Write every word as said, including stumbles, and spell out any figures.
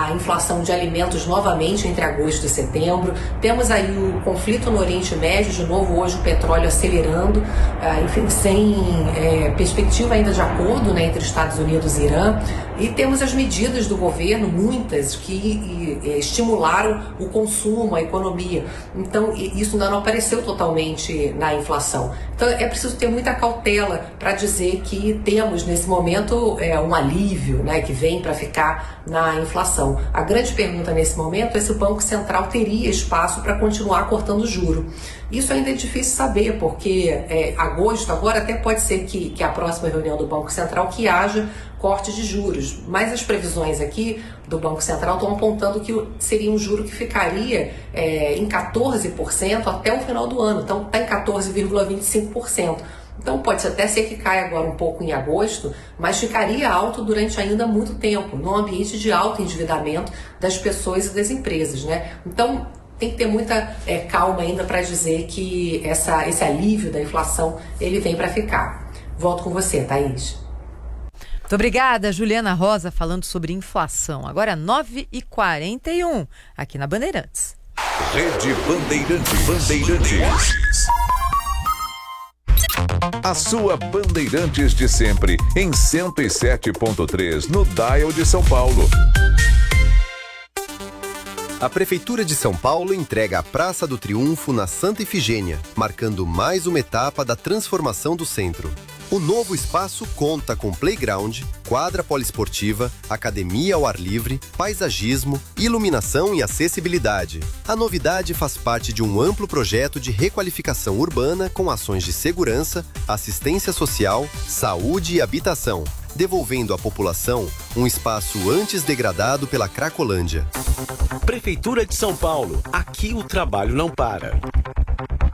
a inflação de alimentos novamente entre agosto e setembro. Temos aí o conflito no Oriente Médio, de novo hoje o petróleo acelerando, enfim, sem é, perspectiva ainda de acordo, né, entre Estados Unidos e Irã. E temos as medidas do governo, muitas, que e, e, estimularam o consumo, a economia. Então, isso ainda não apareceu totalmente na inflação. Então, é preciso ter muita cautela para dizer que temos, nesse momento, é, um alívio, né, que vem para ficar na inflação. A grande pergunta nesse momento é se o Banco Central teria espaço para continuar cortando juro. Isso ainda é difícil saber, porque é, agosto agora até pode ser que, que a próxima reunião do Banco Central que haja corte de juros, mas as previsões aqui do Banco Central estão apontando que seria um juro que ficaria é, em quatorze por cento até o final do ano, então está em quatorze vírgula vinte e cinco por cento. Então pode até ser que caia agora um pouco em agosto, mas ficaria alto durante ainda muito tempo, num ambiente de alto endividamento das pessoas e das empresas, né? Então tem que ter muita é, calma ainda para dizer que essa, esse alívio da inflação ele vem para ficar. Volto com você, Thaís. Muito obrigada, Juliana Rosa, falando sobre inflação. Agora nove e quarenta e um, aqui na Bandeirantes. Rede Bandeirantes. Bandeirantes. A sua Bandeirantes de sempre, em cento e sete ponto três, no Dial de São Paulo. A Prefeitura de São Paulo entrega a Praça do Triunfo na Santa Ifigênia, marcando mais uma etapa da transformação do centro. O novo espaço conta com playground, quadra poliesportiva, academia ao ar livre, paisagismo, iluminação e acessibilidade. A novidade faz parte de um amplo projeto de requalificação urbana com ações de segurança, assistência social, saúde e habitação, devolvendo à população um espaço antes degradado pela Cracolândia. Prefeitura de São Paulo, aqui o trabalho não para.